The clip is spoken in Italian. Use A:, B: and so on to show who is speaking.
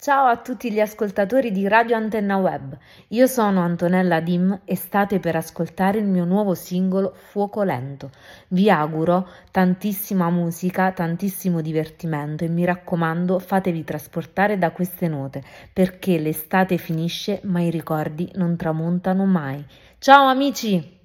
A: Ciao a tutti gli ascoltatori di Radio Antenna Web, io sono Antonella Dim e state per ascoltare il mio nuovo singolo Fuoco Lento. Vi auguro tantissima musica, tantissimo divertimento e mi raccomando fatevi trasportare da queste note perché l'estate finisce ma i ricordi non tramontano mai. Ciao amici!